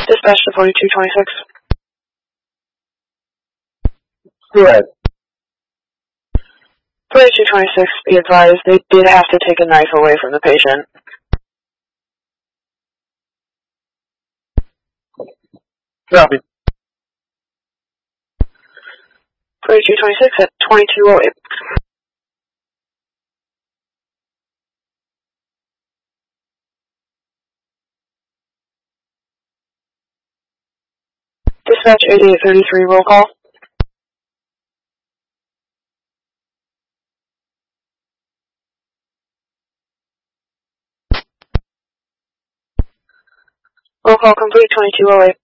Dispatch to 4226. Correct. 4226, be advised, they did have to take a knife away from the patient. Copy. 4226 at 2208. Dispatch 8833, roll call. Roll call complete, 2208.